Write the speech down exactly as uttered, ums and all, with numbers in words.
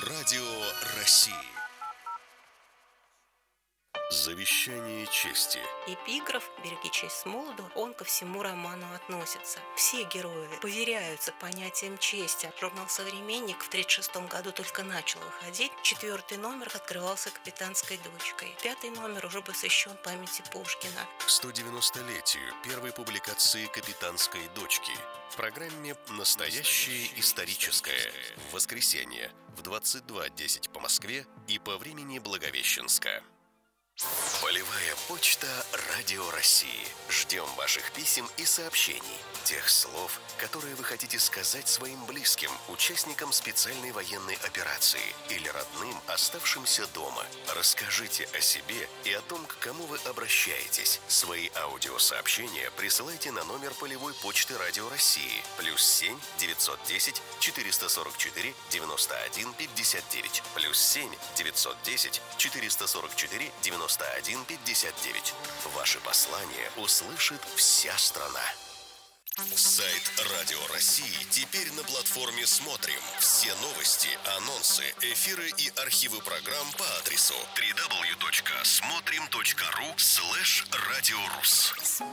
Радио России. Завещание чести. Эпиграф «Береги честь с молоду», он ко всему роману относится. Все герои поверяются понятиям чести. Журнал «Современник» в тридцать шестом году только начал выходить. Четвертый номер открывался «Капитанской дочкой». Пятый номер уже посвящен памяти Пушкина. К сто девяностолетию первой публикации «Капитанской дочки» в программе «Настоящее историческое» в воскресенье в двадцать два десять по Москве и по времени Благовещенска. Полевая почта Радио России. Ждем ваших писем и сообщений. Тех слов, которые вы хотите сказать своим близким, участникам специальной военной операции или родным, оставшимся дома. Расскажите о себе и о том, к кому вы обращаетесь. Свои аудиосообщения присылайте на номер полевой почты Радио России плюс семь девятьсот десять четыреста сорок четыре девяносто один пятьдесят девять плюс семь девятьсот десять четыреста сорок четыре девяносто один пятьдесят девять. Ваши послания услышит вся страна. Сайт Радио России теперь на платформе «Смотрим». Все новости, анонсы, эфиры и архивы программ по адресу дабл ю дабл ю дабл ю точка смотрим точка ру слэш радиорус.